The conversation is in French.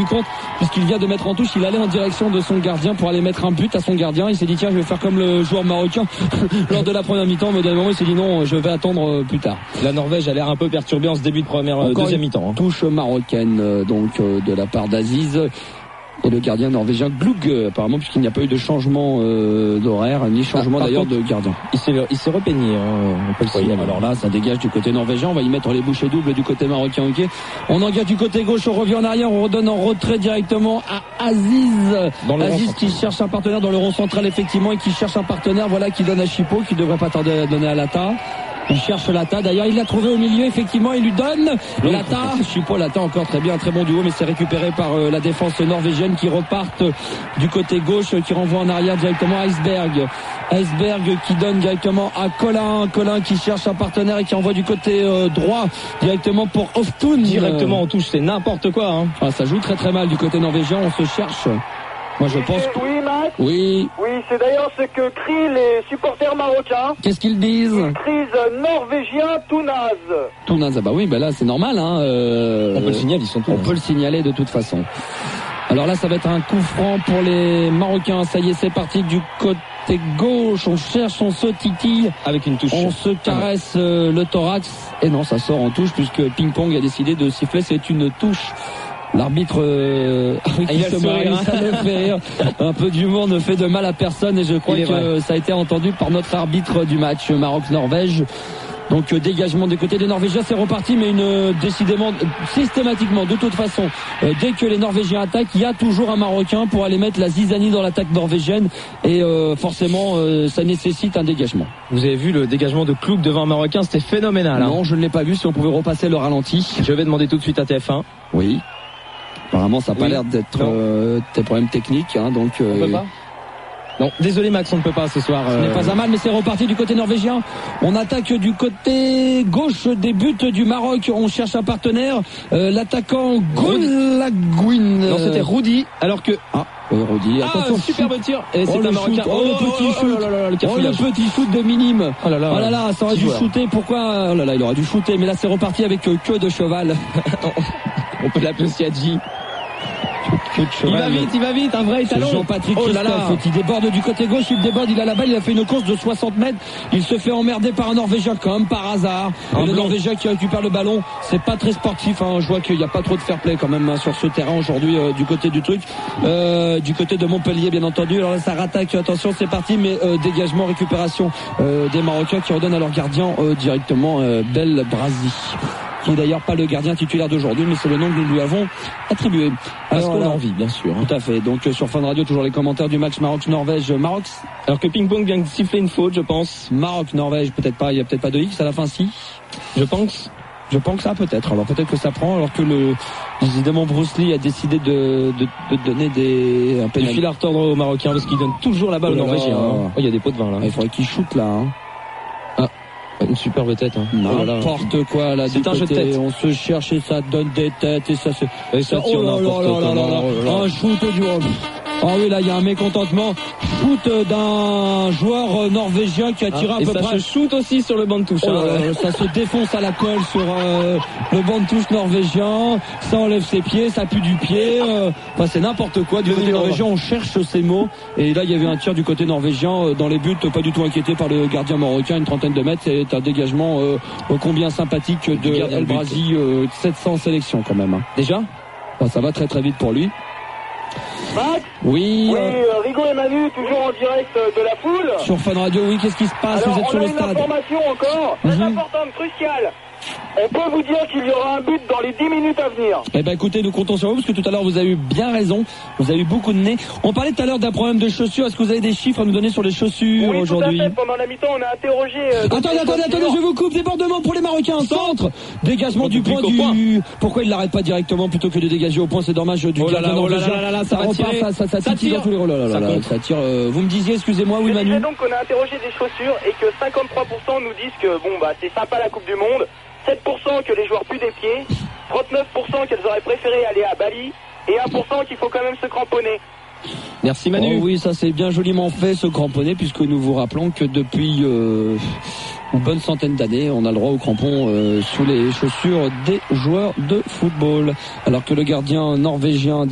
rendu compte, puisqu'il vient de mettre en touche, il allait en direction de son gardien pour aller mettre un but à son gardien. Il s'est dit tiens, je vais faire comme le joueur marocain lors de la première mi-temps, mais au dernier moment il s'est dit non, je vais attendre plus tard. La Norvège a l'air un peu perturbée en ce début de deuxième mi-temps. Touche marocaine de la part d'Aziz. Et le gardien norvégien Glug, apparemment, puisqu'il n'y a pas eu de changement d'horaire, ni changement d'ailleurs de gardien. Il s'est repeigné, on peut le signaler. Alors là, ça dégage du côté norvégien. On va y mettre les bouchées doubles du côté marocain. Okay. On engage du côté gauche, on revient en arrière, on redonne en retrait directement à Aziz. Aziz qui cherche un partenaire dans le rond central, effectivement, et qui cherche un partenaire, voilà, qui donne à Chipo, qui devrait pas tarder à donner à Lata. Il cherche Lata, d'ailleurs il l'a trouvé au milieu, effectivement il lui donne Lata, Chipo, Lata encore très bien, très bon duo, mais c'est récupéré par la défense norvégienne qui repartent du côté gauche, qui renvoie en arrière directement à Iceberg qui donne directement à Colin qui cherche un partenaire et qui envoie du côté droit directement pour Hoftun. Directement en touche, c'est n'importe quoi, hein. Ah, ça joue très très mal du côté norvégien, on se cherche. Moi je pense que... Oui, Max. Oui, c'est d'ailleurs ce que crient les supporters marocains. Qu'est-ce qu'ils disent? Ils crient norvégien Tounaz. Bah oui, là c'est normal, hein. On peut le signaler, on peut le signaler de toute façon. Alors là ça va être un coup franc pour les Marocains. Ça y est, c'est parti du côté gauche. On cherche, on se titille. Avec une touche. On se caresse le thorax. Et non, ça sort en touche puisque Ping Pong a décidé de siffler. C'est une touche. L'arbitre ça le fait rire. Un peu d'humour ne fait de mal à personne et je crois que ça a été entendu par notre arbitre du match Maroc-Norvège. Donc dégagement des côtés des Norvégiens, c'est reparti, mais décidément, systématiquement, de toute façon, dès que les Norvégiens attaquent, il y a toujours un Marocain pour aller mettre la zizanie dans l'attaque norvégienne et forcément, ça nécessite un dégagement. Vous avez vu le dégagement de Klug devant un Marocain, c'était phénoménal. Non, je ne l'ai pas vu, si on pouvait repasser le ralenti. Je vais demander tout de suite à TF1. Oui. Apparemment, ça n'a pas l'air d'être des problèmes techniques, hein, donc. On peut pas. Non, désolé Max, on ne peut pas ce soir. Ce n'est pas un mal, mais c'est reparti du côté norvégien. On attaque du côté gauche des buts du Maroc. On cherche un partenaire. L'attaquant Golagouin. Non, c'était Rudy, alors que... Rudy. Attention, superbe tir. Et c'est un Marocain. Le petit shoot de Minime. Oh là là, ça aurait dû shooter. Pourquoi? Oh là là, il aurait dû shooter. Mais là, c'est reparti avec queue de cheval. On peut l'appeler aussi Adji. Il va vite, un vrai talon. Jean-Patrick Christophe qui déborde du côté gauche, il a la balle, il a fait une course de 60 mètres, il se fait emmerder par un Norvégien comme par hasard. Et le Norvégien qui récupère le ballon, c'est pas très sportif, hein. Je vois qu'il n'y a pas trop de fair play quand même, hein, sur ce terrain aujourd'hui du côté du truc, du côté de Montpellier bien entendu. Alors là ça rattaque, attention c'est parti, mais dégagement, récupération des Marocains qui redonnent à leur gardien directement Bel Brazi, qui est d'ailleurs pas le gardien titulaire d'aujourd'hui, mais c'est le nom que nous lui avons attribué. Parce qu'on a envie, bien sûr. Tout à fait. Donc sur Fun Radio, toujours les commentaires du match Maroc-Norvège. Maroc. Alors que Ping Pong vient de siffler une faute, je pense. Maroc-Norvège, peut-être pas. Il y a peut-être pas de X à la fin, si. Je pense ça peut-être. Alors peut-être que ça prend. Alors que évidemment Bruce Lee a décidé de donner un du fil à retordre aux Marocains parce qu'il donne toujours la balle aux Norvégiens. Il y a des pots de vin là. Il faudrait qu'il shoot là. Hein. Une superbe tête, hein. N'importe quoi là. C'est un jeu de tête. On se cherche et ça donne des têtes et ça se. tire n'importe comment. Un shoot du. Ah oui, là il y a un mécontentement. Shoot d'un joueur norvégien qui a tiré à peu près. Ça se shoot aussi sur le banc de touche. Ça se défonce à la colle sur le banc de touche norvégien. Ça enlève ses pieds, ça pue du pied. Enfin c'est n'importe quoi. Du côté norvégien, on cherche ces mots. Et là il y avait un tir du côté norvégien dans les buts, pas du tout inquiété par le gardien marocain, une trentaine de mètres. C'est un dégagement combien sympathique de El Brazi, 700 sélections quand même. Hein. Déjà ça va très très vite pour lui. Max? Oui. Rigo et Manu, toujours en direct de la foule. Sur Fun Radio, oui, qu'est-ce qui se passe? Alors, vous êtes sur le stade. On a une information encore, très importante, cruciale. On peut vous dire qu'il y aura un but dans les 10 minutes à venir. Eh ben écoutez, nous comptons sur vous parce que tout à l'heure vous avez eu bien raison. Vous avez eu beaucoup de nez. On parlait tout à l'heure d'un problème de chaussures. Est-ce que vous avez des chiffres à nous donner sur les chaussures aujourd'hui? Oui, tout à fait. Pendant la mi-temps, on a interrogé... Attendez, je vous coupe. Débordement pour les Marocains. Centre. Dégagement du point du... Pourquoi il l'arrête pas directement plutôt que de dégager au point? C'est dommage du gardien norvégien. Ça repart, ça tire dans tous les... Ça tire. Vous me disiez, excusez-moi, oui Manu. Je disais donc qu'on a interrogé des chaussures et que 53% nous disent que c'est sympa la Coupe du Monde. 7% que les joueurs puent des pieds, 39% qu'elles auraient préféré aller à Bali, et 1% qu'il faut quand même se cramponner. Merci Manu. Oui, ça c'est bien joliment fait, se cramponner, puisque nous vous rappelons que depuis une bonne centaine d'années, on a le droit aux crampons sous les chaussures des joueurs de football. Alors que le gardien norvégien